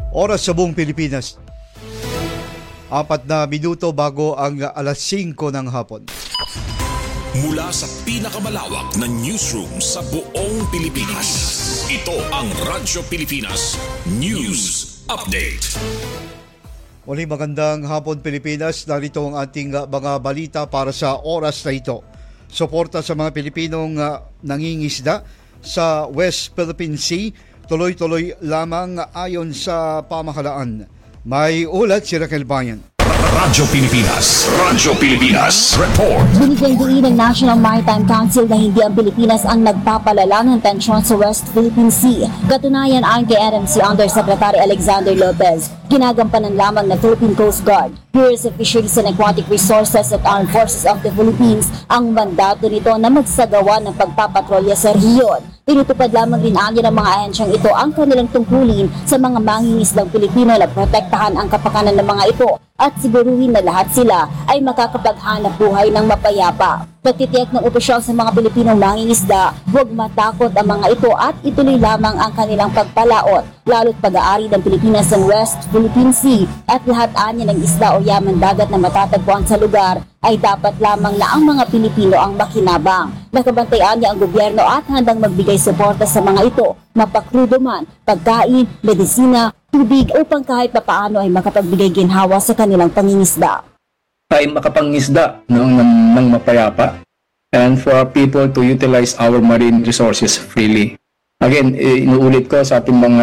Oras sa buong Pilipinas. 4 na minuto bago ang alas 5 ng hapon. Mula sa pinakamalawak na newsroom sa buong Pilipinas. Ito ang Radyo Pilipinas News Update. Muli magandang hapon Pilipinas. Narito ang ating mga balita para sa oras na ito. Suporta sa mga Pilipinong nangingisda sa West Philippine Sea. Tuloy-tuloy lamang ayon sa pamahalaan. May ulat si Raquel Bayan. Radyo Pilipinas Report. Binigyang diin ng National Maritime Council na hindi ang Pilipinas ang nagpapalala ng tensyon sa West Philippine Sea. Katunayan ayon kay RMC Undersecretary Alexander Lopez, ginagampanan lamang ng Philippine Coast Guard, Bureau of Fisheries and Aquatic Resources at Armed Forces of the Philippines ang mandato nito na magsagawa ng pagpapatrolya sa rehiyon. Tinutupad lamang rin anya ng mga ahensyang ito ang kanilang tungkulin sa mga mangingisdang Pilipino na protektahan ang kapakanan ng mga ito at siguruhin na lahat sila ay makakapaghanap buhay ng mapayapa. Pagtitiyak ng opisyal sa mga Pilipinong mangingisda, huwag matakot ang mga ito at ituloy lamang ang kanilang pagpalaot, lalo't pag-aari ng Pilipinas ng West Philippine Sea at lahat anya ng isda o yaman dagat na matatagpuan sa lugar ay dapat lamang na ang mga Pilipino ang makinabang. Nakabantayan niya ang gobyerno at handang magbigay suporta sa mga ito, mapakrudo man, pagkain, medisina, tubig upang kahit papaano ay makapagbigay ginhawa sa kanilang pangingisda. Ay makapangisda ng mapayapa and for people to utilize our marine resources freely. Again, inuulit ko sa ating mga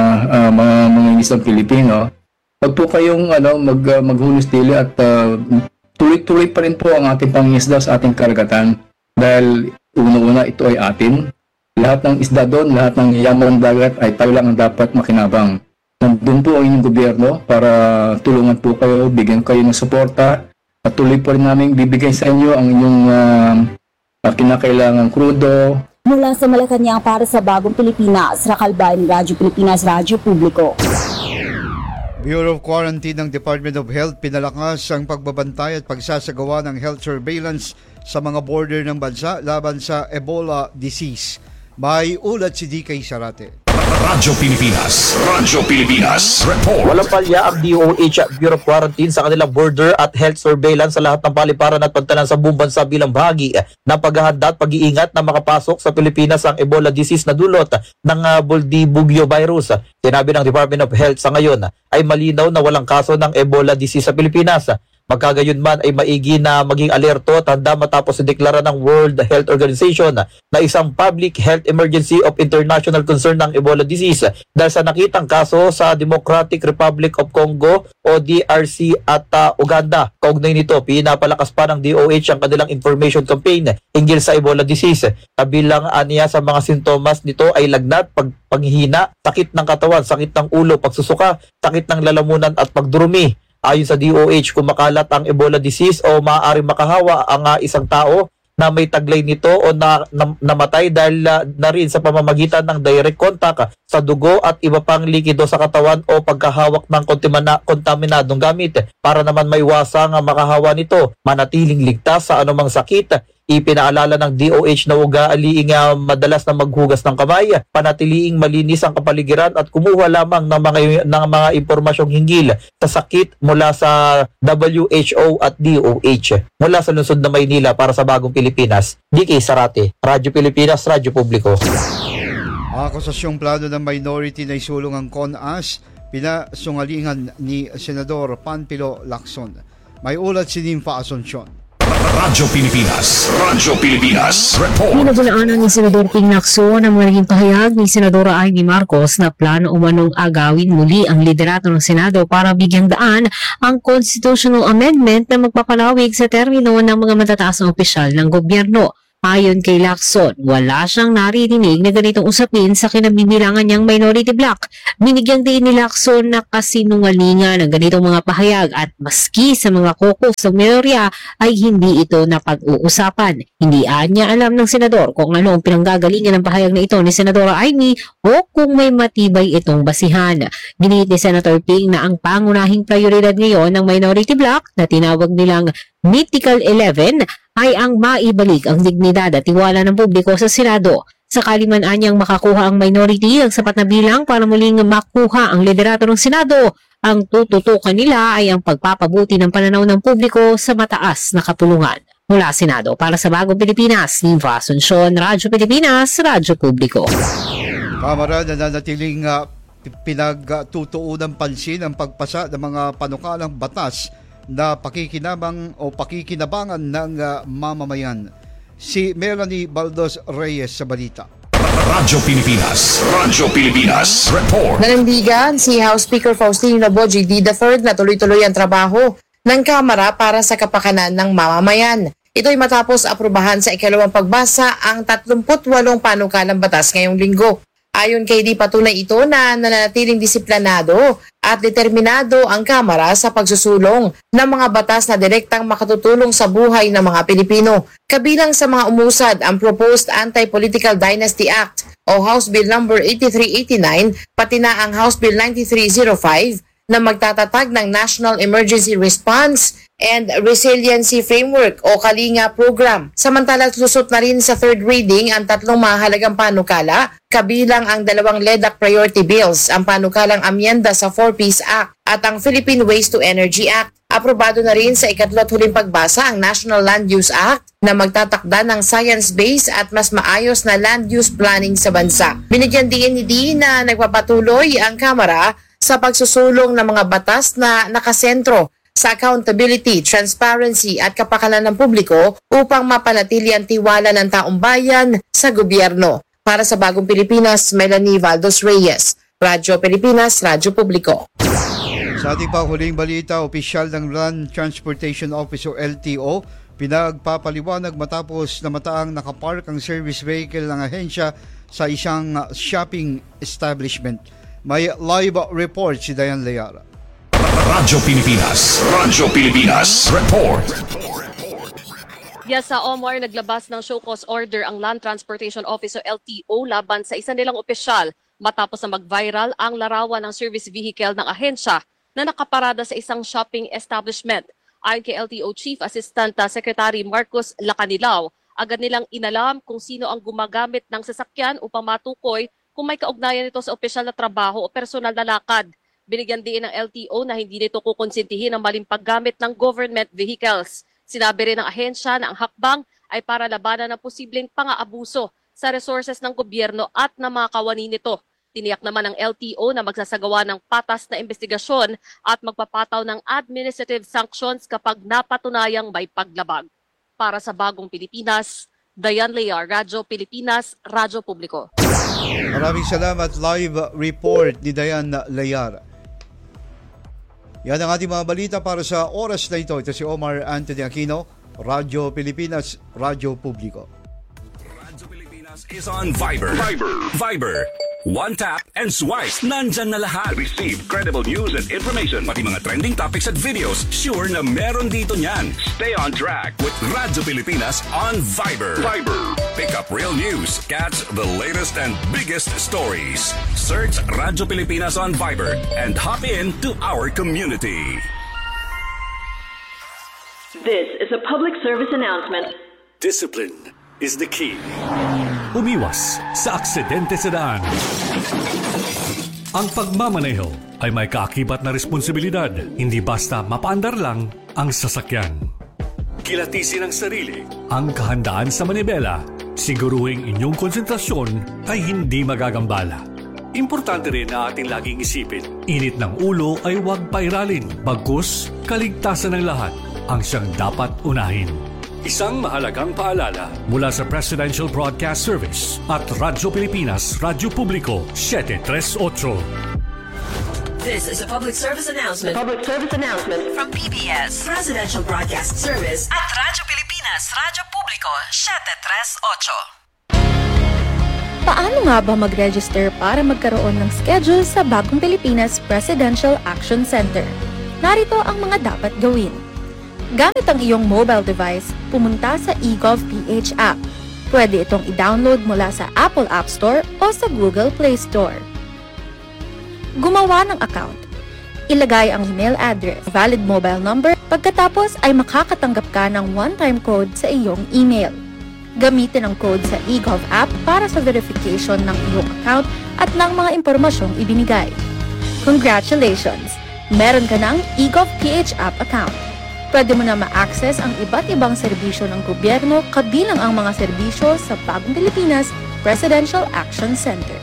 isang Pilipino, wag po kayong maghunos dili at tuloy-tuloy pa rin po ang ating pangingisda sa ating karagatan dahil una-una ito ay atin. Lahat ng isda doon, lahat ng yaman dagat ay tayo lang ang dapat makinabang. Nandun po ang inyong gobyerno para tulungan po kayo, bigyan kayo ng suporta at tuloy po rin namin bibigay sa inyo ang inyong kinakailangang krudo. Mula sa Malacanang para sa Bagong Pilipinas, Raquel Bayan, Radyo Pilipinas, Radyo Publiko. Bureau of Quarantine ng Department of Health pinalakas ang pagbabantay at pagsasagawa ng health surveillance sa mga border ng bansa laban sa Ebola disease. May ulat si DK Sarate. Radyo Pilipinas Report. Walang palya ang DOH Bureau of Quarantine sa kanilang border at health surveillance sa lahat ng paliparan at pantanan sa buong bansa bilang bahagi ng paghahanda at pag-iingat na makapasok sa Pilipinas ang Ebola disease na dulot ng Buldibugyo virus. Sinabi ng Department of Health sa ngayon ay malinaw na walang kaso ng Ebola disease sa Pilipinas. Magkagayon man ay maigi na maging alerto at handa matapos ideklara ng World Health Organization na isang public health emergency of international concern ng Ebola disease dahil sa nakitang kaso sa Democratic Republic of Congo o DRC at Uganda. Kaugnay nito, pinapalakas pa ng DOH ang kanilang information campaign hinggil sa Ebola disease. Kabilang aniya sa mga sintomas nito ay lagnat, paghihina, sakit ng katawan, sakit ng ulo, pagsusuka, sakit ng lalamunan at pagdurumi. Ayon sa DOH, kung makalat ang Ebola disease o maaaring makahawa ang isang tao na may taglay nito o namatay dahil na rin sa pamamagitan ng direct contact sa dugo at iba pang likido sa katawan o pagkahawak ng kontaminadong gamit. Para naman maiwasang makahawa nito, manatiling ligtas sa anumang sakit. Ipinaalala ng DOH na ugaliing madalas na maghugas ng kamay, panatiliing malinis ang kapaligiran at kumuha lamang ng mga impormasyong hinggil sa sakit mula sa WHO at DOH. Mula sa lungsod ng Maynila para sa Bagong Pilipinas, DK Sarate, Radyo Pilipinas, Radyo Publiko. Akusasyong plano ng minority na isulong ang CONAS, pinasungalingan ni Senador Panfilo Lacson. May ulat si Nympha Asuncion. Radyo Pilipinas Report. Pinabunaanan ni Senador Ping Lacson ang maging pahayag ni Senadora Amy Marcos na plano umanong agawin muli ang liderato ng Senado para bigyang daan ang constitutional amendment na magpapalawig sa termino ng mga matataas na opisyal ng gobyerno. Ayon kay Lacson, wala siyang naririnig na ganitong usapin sa kinabibilangan niyang minority bloc. Binigyang din ni Lacson na kasinungalingan ng ganitong mga pahayag at maski sa mga kokos ng mayorya ay hindi ito napag-uusapan. Hindi niya alam ng senador kung ano ang pinanggagalingan ng pahayag na ito ni Senadora Amy o kung may matibay itong basihan. Ginit ni Senator Ping na ang pangunahing prioridad ngayon ng minority bloc na tinawag nilang Mythical 11 ay ang maibalik ang dignidad at tiwala ng publiko sa Senado. Sakali man anyang makakuha ang minority ng sapat na bilang para muling makuha ang liderato ng Senado, ang tututukan nila ay ang pagpapabuti ng pananaw ng publiko sa mataas na kapulungan. Mula Senado, para sa Bagong Pilipinas, Niva Asuncion, Radyo Pilipinas, Radyo Publiko. Kamara, nananatiling pinagtutuon ng pansin ang pagpasa ng mga panukalang batas na pakikinabangan ng mamamayan. Si Melanie Baldos Reyes sa balita. Radyo Pilipinas Report. Nanindigan si House Speaker Faustino Boji III na tuloy-tuloy ang trabaho ng Kamara para sa kapakanan ng mamamayan. Ito'y matapos aprubahan sa ikalawang pagbasa ang 38 panukalang batas ngayong linggo. Ayon kay Di, patunay ito na nananatiling disiplinado at determinado ang Kamara sa pagsusulong ng mga batas na direktang makatutulong sa buhay ng mga Pilipino. Kabilang sa mga umusad ang Proposed Anti-Political Dynasty Act o House Bill No. 8389, pati na ang House Bill 9305 na magtatatag ng National Emergency Response and Resiliency Framework o Kalinga Program. Samantala, lusot na rin sa third reading ang tatlong mahalagang panukala, kabilang ang dalawang LEDAC priority bills, ang panukalang amyenda sa 4-Piece Act at ang Philippine Waste to Energy Act. Aprobado na rin sa ikatlo't huling pagbasa ang National Land Use Act na magtatakda ng science-based at mas maayos na land use planning sa bansa. Binigyan din ni Di na nagpapatuloy ang Kamara sa pagsusulong ng mga batas na nakasentro sa accountability, transparency at kapakanan ng publiko upang mapanatili ang tiwala ng taong bayan sa gobyerno. Para sa Bagong Pilipinas, Melanie Baldos Reyes, Radyo Pilipinas, Radyo Publiko. Sa ating panghuling balita, opisyal ng Land Transportation Office o LTO pinagpapaliwanag matapos na mataang nakapark ang service vehicle ng ahensya sa isang shopping establishment. May live report si Dayan Leara. Radyo Pilipinas Report. Yes, sa Omar, naglabas ng show cause order ang Land Transportation Office o LTO laban sa isa nilang opisyal matapos na mag-viral ang larawan ng service vehicle ng ahensya na nakaparada sa isang shopping establishment. Ayon kay LTO Chief Assistant Secretary Marcos Lacanilaw, agad nilang inalam kung sino ang gumagamit ng sasakyan upang matukoy kung may kaugnayan nito sa opisyal na trabaho o personal na lakad. Binigyan din ng LTO na hindi nito kukonsintihin ang maling paggamit ng government vehicles. Sinabi rin ng ahensya na ang hakbang ay para labanan ng posibleng pang-aabuso sa resources ng gobyerno at na mga kawani nito. Tiniyak naman ng LTO na magsasagawa ng patas na investigasyon at magpapataw ng administrative sanctions kapag napatunayang may paglabag. Para sa Bagong Pilipinas, Dayan Lear, Radyo Pilipinas, Radyo Publiko. Maraming salamat. Live report ni Dayan Lear. Yan ang ating mga balita para sa oras na ito. Ito si Omar Anthony Aquino, Radyo Pilipinas, Radyo Publiko. Radyo Pilipinas is on Viber. One tap and swipe. Nandyan na lahat. Receive credible news and information. Pati mga trending topics at videos. Sure na meron dito niyan. Stay on track with Radyo Pilipinas on Viber. Pick up real news. Catch the latest and biggest stories. Search Radyo Pilipinas on Viber and hop in to our community. This is a public service announcement. Discipline is the key. Umiwas sa aksidente sa daan. Ang pagmamaneho ay may kaakibat na responsibilidad, hindi basta mapaandar lang ang sasakyan. Kilatisin ang sarili, ang kahandaan sa manibela, siguruhing inyong konsentrasyon ay hindi magagambala. Importante rin na ating laging isipin, init ng ulo ay huwag pairalin, bagkus kaligtasan ng lahat ang siyang dapat unahin. Isang mahalagang paalala mula sa Presidential Broadcast Service at Radyo Pilipinas, Radyo Publiko, 738. This is a public service announcement. From PBS, Presidential Broadcast Service at Radyo Pilipinas, Radyo Publiko, 738. Paano nga ba mag-register para magkaroon ng schedule sa Bagong Pilipinas Presidential Action Center? Narito ang mga dapat gawin. Gamit ang iyong mobile device, pumunta sa eGov.ph app. Pwede itong i-download mula sa Apple App Store o sa Google Play Store. Gumawa ng account. Ilagay ang email address, valid mobile number, pagkatapos ay makakatanggap ka ng one-time code sa iyong email. Gamitin ang code sa eGov app para sa verification ng iyong account at ng mga impormasyong ibinigay. Congratulations! Meron ka ng eGov PH app account. Pwede mo na ma-access ang iba't ibang serbisyo ng gobyerno kabilang ang mga serbisyo sa Bagong Pilipinas Presidential Action Center.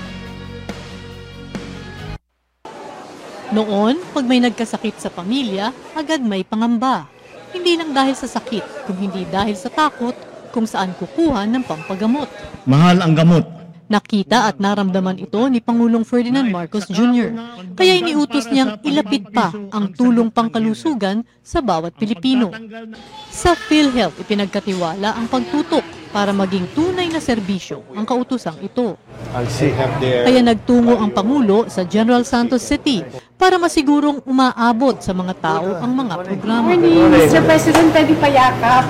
Noon, pag may nagkasakit sa pamilya, agad may pangamba. Hindi lang dahil sa sakit, kung hindi dahil sa takot kung saan kukuha ng pampagamot. Mahal ang gamot. Nakita at naramdaman ito ni Pangulong Ferdinand Marcos Jr. Kaya iniutos niyang ilapit pa ang tulong pangkalusugan sa bawat Pilipino. Sa PhilHealth, ipinagkatiwala ang pagtutok para maging tunay na serbisyo ang kautosang ito. Kaya nagtungo ang Pangulo sa General Santos City para masigurong umaabot sa mga tao ang mga programa. Mr. President, pwede pa yakap.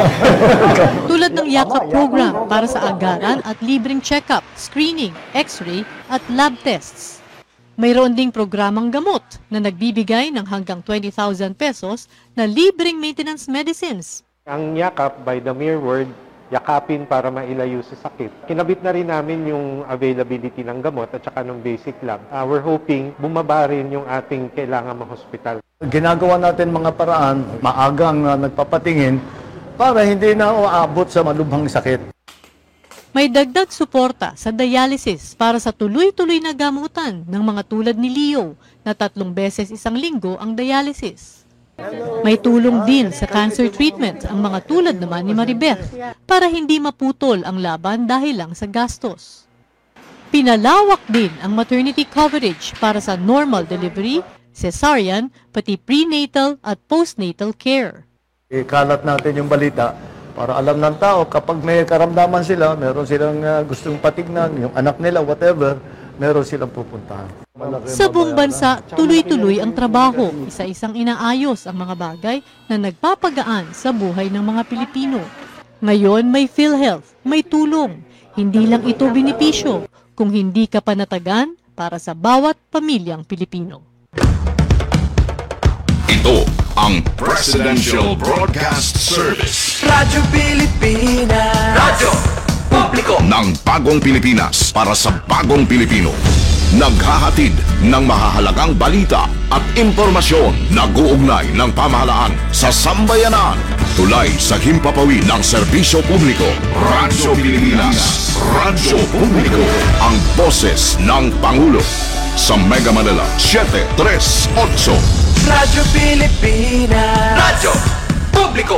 Tulad ng yakap program para sa agaran at libreng check-up, screening, x-ray at lab tests. Mayroon ding programang gamot na nagbibigay ng hanggang 20,000 pesos na libreng maintenance medicines. Ang yakap, by the mere word, yakapin para mailayo sa sakit. Kinabit na rin namin yung availability ng gamot at saka ng basic lab. We're hoping bumaba rin yung ating kailangan ma-hospital. Ginagawa natin mga paraan, maagang nagpapatingin para hindi na uabot sa malubhang sakit. May dagdag suporta sa dialysis para sa tuloy-tuloy na gamutan ng mga tulad ni Leo na 3 beses isang linggo ang dialysis. May tulong din sa cancer treatment ang mga tulad naman ni Maribeth para hindi maputol ang laban dahil lang sa gastos. Pinalawak din ang maternity coverage para sa normal delivery, cesarean, pati prenatal at postnatal care. Ikalat natin yung balita para alam ng tao kapag may karamdaman sila, meron silang gustong patignan, yung anak nila, whatever, meron silang pupuntahan. Sa buong bansa, tuloy-tuloy ang trabaho, isa-isang inaayos ang mga bagay na nagpapagaan sa buhay ng mga Pilipino. Ngayon may PhilHealth, may tulong. Hindi lang ito benepisyo, kung hindi ka panatagan para sa bawat pamilyang Pilipino. Ito ang Presidential Broadcast Service. Radyo Pilipinas. Radyo Publiko ng Bagong Pilipinas para sa Bagong Pilipino. Naghahatid ng mahahalagang balita at impormasyon na guugnay ng pamahalaan sa sambayanan. Tulay sa himpapawid ng serbisyo publiko. Radyo Pilipinas. Radyo Publiko. Ang boses ng Pangulo. Sa Mega Manila, 738. Radyo Pilipinas. Radyo Publiko.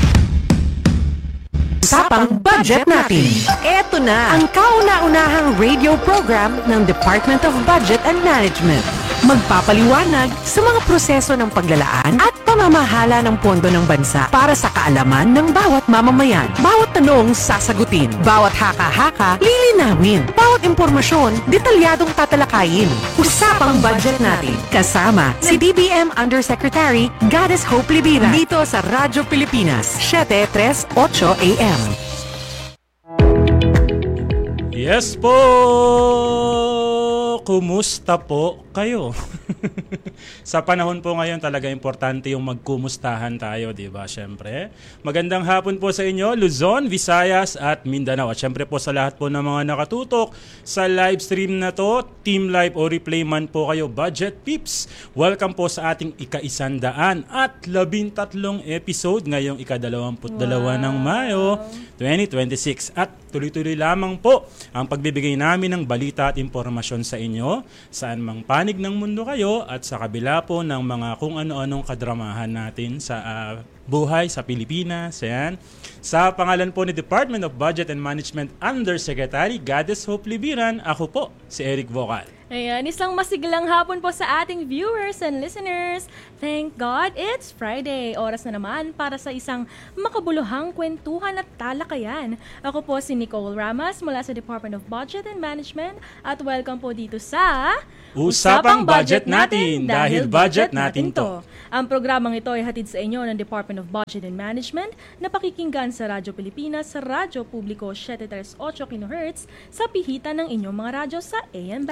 Usapang budget natin. Ito na ang kauna-unahang radio program ng Department of Budget and Management. Magpapaliwanag sa mga proseso ng paglalaan at pamamahala ng pondo ng bansa para sa kaalaman ng bawat mamamayan. Bawat tanong sasagutin. Bawat haka-haka lilinawin. Bawat impormasyon detalyadong tatalakayin. Usapang budget natin. Kasama si DBM Undersecretary Goddess Hope Libira dito sa Radyo Pilipinas 738 AM. Yes po! Kumusta po kayo? Sa panahon po ngayon talaga importante yung magkumustahan tayo, di ba? Syempre. Magandang hapon po sa inyo, Luzon, Visayas at Mindanao. At syempre po sa lahat po ng mga nakatutok sa live stream na to, Team Live o Replay man po kayo, Budget Peeps. Welcome po sa ating ika-100 at 13 episode ngayong ika-22 ng Mayo 2026. At tuloy-tuloy lamang po ang pagbibigay namin ng balita at impormasyon sa inyo, saan mang panig ng mundo kayo at sa kabila po ng mga kung ano-anong kadramahan natin sa buhay sa Pilipinas. Yan. Sa pangalan po ni Department of Budget and Management Undersecretary Goddess Hope Libiran, ako po si Eric Vocal. Ayan, isang masiglang hapon po sa ating viewers and listeners. Thank God, it's Friday. Oras na naman para sa isang makabuluhang kwentuhan at talakayan. Ako po si Nicole Ramas mula sa Department of Budget and Management at welcome po dito sa Usapang Budget Natin dahil budget natin to. Ang programang ito ay hatid sa inyo ng Department of Budget and Management na pakikinggan sa Radyo Pilipinas sa Radyo Publiko 738 kHz sa pihitan ng inyong mga radyo sa AM band.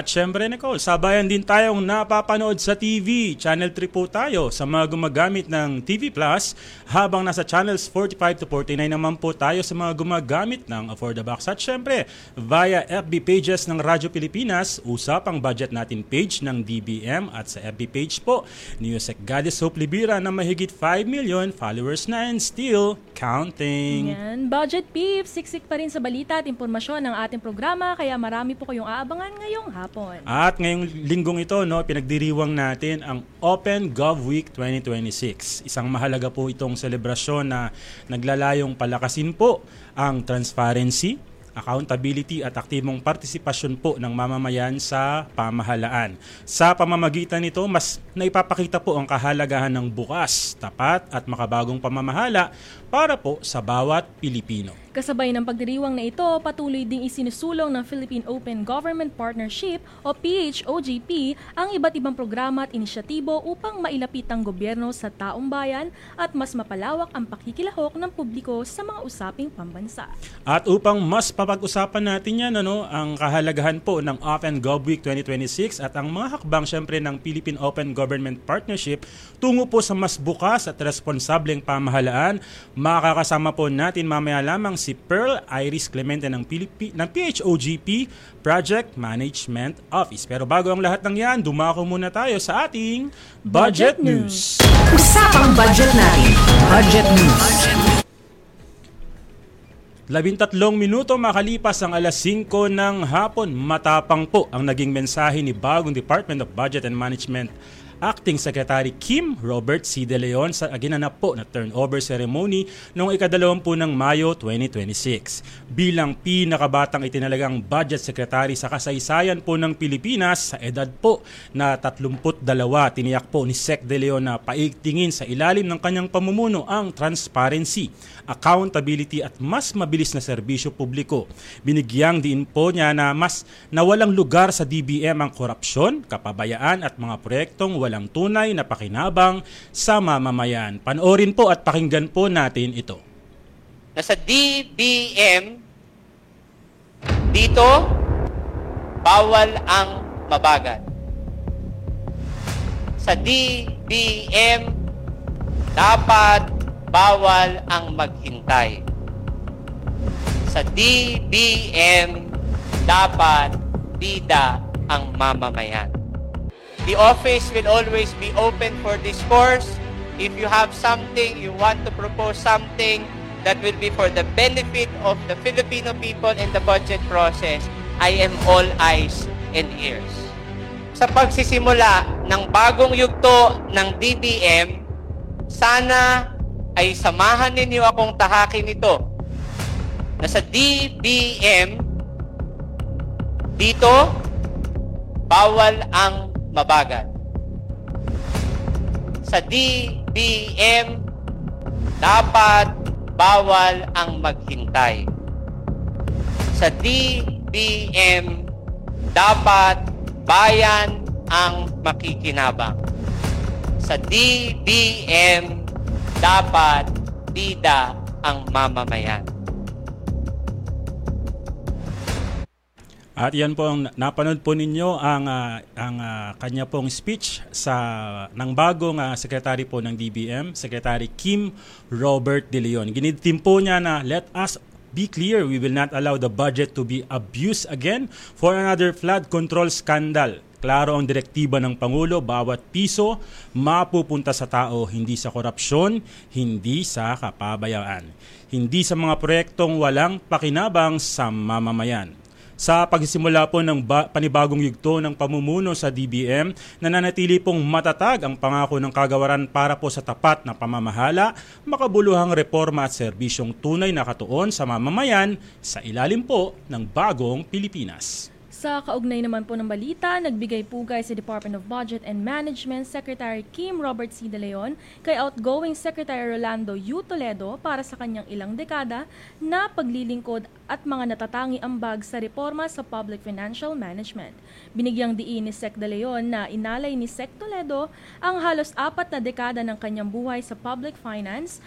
At syempre, Nicole, sabayan din tayong napapanood sa TV. Channel 3 po tayo sa mga gumagamit ng TV Plus, habang nasa channels 45 to 49 naman po tayo sa mga gumagamit ng For the Box. At syempre, via FB pages ng Radyo Pilipinas, usapang budget natin page ng DBM, at sa FB page po ni Yusek Gadis Hope Libira na mahigit 5 million followers na and still counting. Yan. Budget Peeps, siksik pa rin sa balita at impormasyon ng ating programa, kaya marami po kayong aabangan ngayong hapon. At ngayong linggong ito, pinagdiriwang natin ang Open Gov Week 2026. Isang mahalaga po itong selebrasyon na naglalayong palakasin po ang transparency, accountability at aktibong partisipasyon po ng mamamayan sa pamahalaan. Sa pamamagitan nito, mas naipapakita po ang kahalagahan ng bukas, tapat at makabagong pamamahala para po sa bawat Pilipino. Kasabay ng pagdiriwang na ito, patuloy ding isinusulong ng Philippine Open Government Partnership o PHOGP ang iba't ibang programa at inisyatibo upang mailapit ang gobyerno sa taong bayan at mas mapalawak ang pakikilahok ng publiko sa mga usaping pambansa. At upang mas papag-usapan natin yan, ang kahalagahan po ng Open Gov Week 2026 at ang mga hakbang syempre ng Philippine Open Government Partnership tungo po sa mas bukas at responsableng pamahalaan, makakasama po natin mamaya lamang si Pearl Iris Clemente ng PHOGP Project Management Office. Pero bago ang lahat ng yan, dumako muna tayo sa ating Budget News. Usapang budget natin. Budget News. 13 minuto makalipas ang alas 5 ng hapon, matapang po ang naging mensahe ni bagong Department of Budget and Management Acting Secretary Kim Robert C. De Leon sa ginanap po na turnover ceremony noong ika-20 ng Mayo 2026. Bilang pinakabatang itinalagang budget secretary sa kasaysayan po ng Pilipinas sa edad po na 32, tiniyak po ni Sec. De Leon na paigtingin sa ilalim ng kanyang pamumuno ang transparency, accountability at mas mabilis na serbisyo publiko. Binigyang din po niya na mas nawalang lugar sa DBM ang korupsyon, kapabayaan at mga proyektong walang tunay na pakinabang sa mamamayan. Panoorin po at pakinggan po natin ito. Nasa DBM, dito, bawal ang mabagal. Sa DBM, dapat bawal ang maghintay. Sa DBM, dapat bida ang mamamayan. The office will always be open for discourse. If you have something, you want to propose something that will be for the benefit of the Filipino people in the budget process, I am all eyes and ears. Sa pagsisimula ng bagong yugto ng DBM, sana ay samahan ninyo akong tahakin ito. Na sa DBM, dito, bawal ang mabagal. Sa DBM, dapat bawal ang maghintay. Sa DBM, dapat bayan ang makikinabang. Sa DBM, dapat bida ang mamamayan. At yan po ang napanood po ninyo ang kanya pong speech ng bagong secretary po ng DBM, Secretary Kim Robert De Leon. Ginitim po niya na let us be clear, we will not allow the budget to be abused again for another flood control scandal. Klaro ang direktiba ng Pangulo, bawat piso mapupunta sa tao, hindi sa korupsyon, hindi sa kapabayaan, hindi sa mga proyektong walang pakinabang sa mamamayan. Sa pagsisimula po ng panibagong yugto ng pamumuno sa DBM, nananatili pong matatag ang pangako ng kagawaran para po sa tapat na pamamahala, makabuluhang reforma at serbisyong tunay na katuon sa mamamayan sa ilalim po ng bagong Pilipinas. Sa kaugnay naman po ng balita, nagbigay pugay sa Department of Budget and Management Secretary Kim Robert C. De Leon kay outgoing Secretary Rolando U. Toledo para sa kanyang ilang dekada na paglilingkod at mga natatangi ambag sa reforma sa public financial management. Binigyang diin ni Sec. De Leon na inalay ni Sec. Toledo ang halos 4 na dekada ng kanyang buhay sa public finance